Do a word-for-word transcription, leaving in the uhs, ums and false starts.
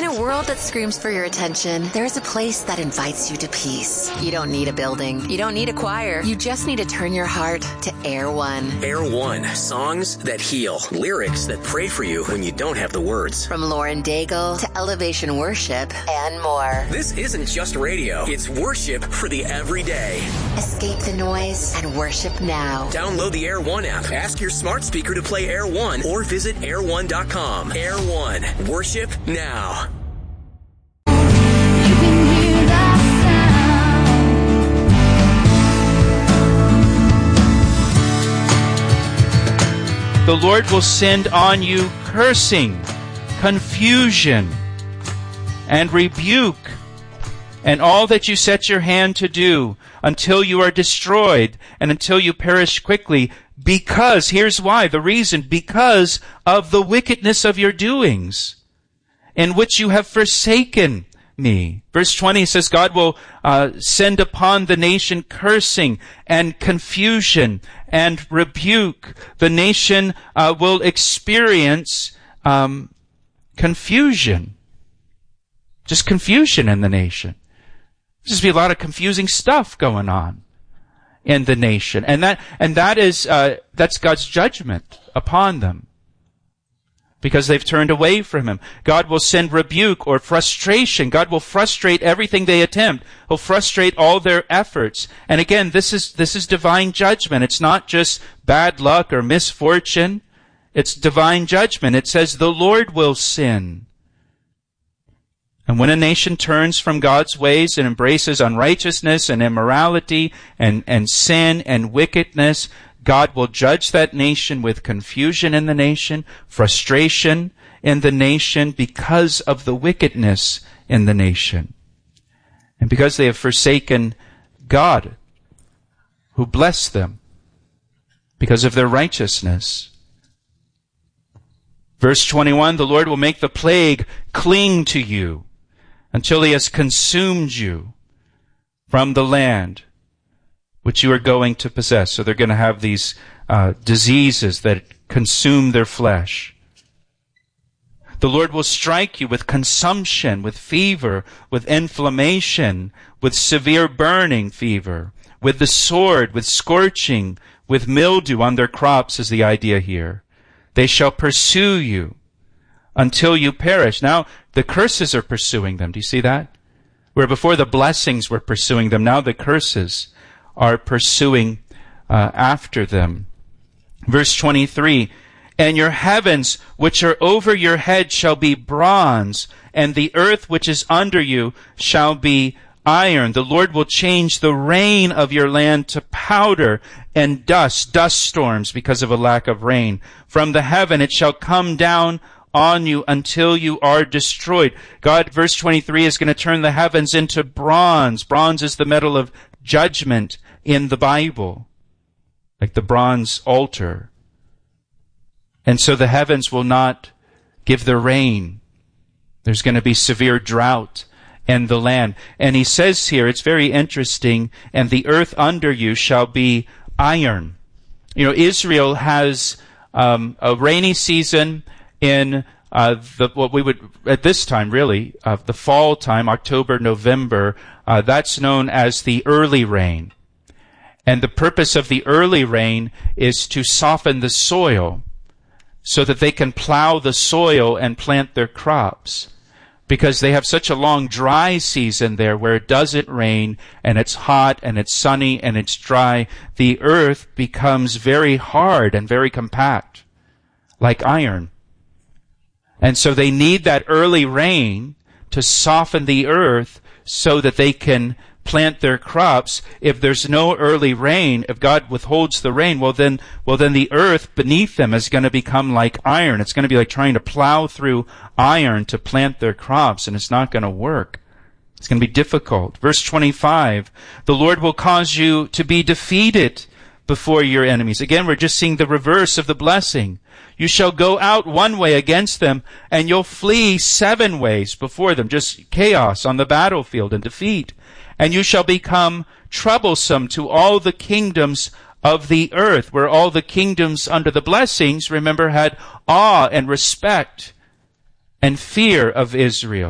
a world that screams for your attention, there's a place that invites you to peace. You don't need a building. You don't need a choir. You just need to turn your heart to Air One. Air One. Songs that heal. Lyrics that pray for you when you don't have the words. From Lauren Daigle to Elevation Worship and more. This isn't just radio. It's worship for the everyday. Escape the noise and worship now. Download the Air One app. Ask your smart speaker to play Air One or visit air one dot com. Air One. Worship now. The Lord will send on you cursing, confusion, and rebuke, and all that you set your hand to do until you are destroyed and until you perish quickly, because, here's why, the reason, because of the wickedness of your doings, in which you have forsaken me. Verse twenty says God will uh, send upon the nation cursing and confusion and rebuke. The nation uh, will experience um, confusion. Just confusion in the nation. There's just be a lot of confusing stuff going on in the nation, and that and that is uh, that's God's judgment upon them, because they've turned away from Him. God will send rebuke or frustration. God will frustrate everything they attempt. He'll frustrate all their efforts. And again, this is this is divine judgment. It's not just bad luck or misfortune. It's divine judgment. It says the Lord will sin. And when a nation turns from God's ways and embraces unrighteousness and immorality and, and sin and wickedness, God will judge that nation with confusion in the nation, frustration in the nation because of the wickedness in the nation. And because they have forsaken God, who blessed them because of their righteousness. Verse twenty-one, the Lord will make the plague cling to you until He has consumed you from the land which you are going to possess. So they're going to have these uh, diseases that consume their flesh. The Lord will strike you with consumption, with fever, with inflammation, with severe burning fever, with the sword, with scorching, with mildew on their crops is the idea here. They shall pursue you until you perish. Now, the curses are pursuing them. Do you see that? Where before the blessings were pursuing them, now the curses are pursuing uh, after them. Verse twenty-three, and your heavens which are over your head shall be bronze, and the earth which is under you shall be iron. The Lord will change the rain of your land to powder and dust, dust storms because of a lack of rain. From the heaven it shall come down on you until you are destroyed. God, verse twenty-three, is going to turn the heavens into bronze. Bronze is the metal of judgment in the Bible, like the bronze altar. And so the heavens will not give the rain. There's going to be severe drought in the land. And he says here, it's very interesting, and the earth under you shall be iron. You know, Israel has um, a rainy season in uh, the what we would at this time really uh, the fall time, October, November. Uh, that's known as the early rain, and the purpose of the early rain is to soften the soil, so that they can plow the soil and plant their crops. Because they have such a long dry season there where it doesn't rain and it's hot and it's sunny and it's dry, the earth becomes very hard and very compact, like iron. And so they need that early rain to soften the earth so that they can plant their crops. If there's no early rain, if God withholds the rain, well then, well then the earth beneath them is going to become like iron. It's going to be like trying to plow through iron to plant their crops, and it's not going to work. It's going to be difficult. Verse twenty-five, the Lord will cause you to be defeated before your enemies. Again, we're just seeing the reverse of the blessing. You shall go out one way against them, and you'll flee seven ways before them. Just chaos on the battlefield and defeat. And you shall become troublesome to all the kingdoms of the earth, where all the kingdoms under the blessings, remember, had awe and respect and fear of Israel.